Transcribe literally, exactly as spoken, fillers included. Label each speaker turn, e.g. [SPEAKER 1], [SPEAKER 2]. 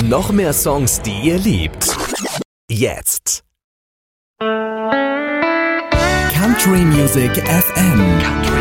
[SPEAKER 1] Noch mehr Songs, die ihr liebt. Jetzt. Country Music F M.